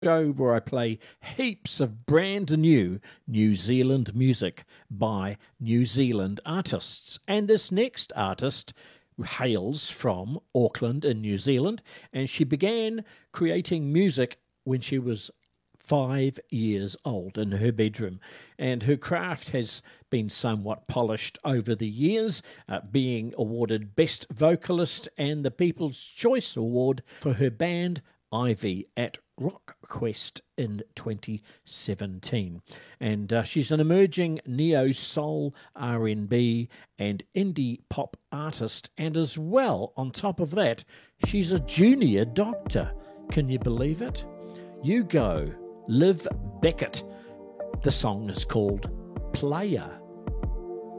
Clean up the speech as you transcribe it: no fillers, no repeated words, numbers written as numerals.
Show where I play heaps of brand new New Zealand music by New Zealand artists. And this next artist hails from Auckland in New Zealand, and she began creating music when she was 5 years old in her bedroom, and her craft has been somewhat polished over the years, being awarded Best Vocalist and the People's Choice Award for her band Ivy at RockQuest in 2017. And she's an emerging neo-soul, R&B and indie pop artist, and as well, on top of that, she's a junior doctor. Can you believe it? You go, Liv Beckett. The song is called Player.